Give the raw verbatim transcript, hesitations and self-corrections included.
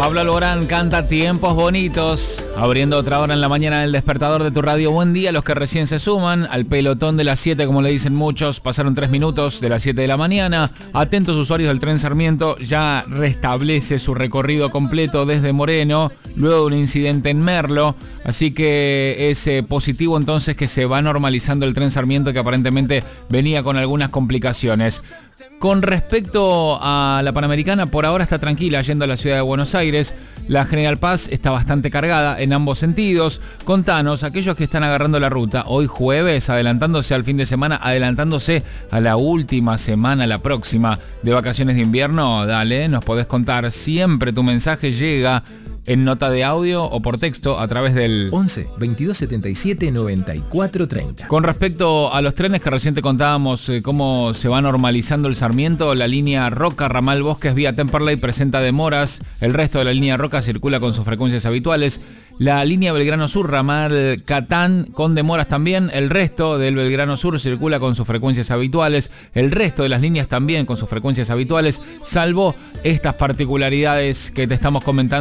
Pablo Alborán canta Tiempos Bonitos, abriendo otra hora en la mañana del despertador de tu radio. Buen día a los que recién se suman al pelotón de las siete, como le dicen muchos. Pasaron tres minutos de las siete de la mañana. Atentos usuarios del tren Sarmiento, ya restablece su recorrido completo desde Moreno, luego de un incidente en Merlo. Así que es eh, positivo entonces que se va normalizando el tren Sarmiento, que aparentemente venía con algunas complicaciones. Con respecto a la Panamericana, por ahora está tranquila yendo a la ciudad de Buenos Aires. La General Paz está bastante cargada en ambos sentidos. Contanos, aquellos que están agarrando la ruta, hoy jueves, adelantándose al fin de semana, adelantándose a la última semana, la próxima, de vacaciones de invierno, dale, nos podés contar. Siempre tu mensaje llega en nota de audio o por texto a través del once, veintidós setenta y siete, noventa y cuatro treinta. Con respecto a los trenes que recién te contábamos, eh, cómo se va normalizando el Sarmiento, la línea Roca, ramal Bosques, vía Temperley presenta demoras. El resto de la línea Roca circula con sus frecuencias habituales. La línea Belgrano Sur, ramal Catán, con demoras también. El resto del Belgrano Sur circula con sus frecuencias habituales. El resto de las líneas también con sus frecuencias habituales, salvo estas particularidades que te estamos comentando.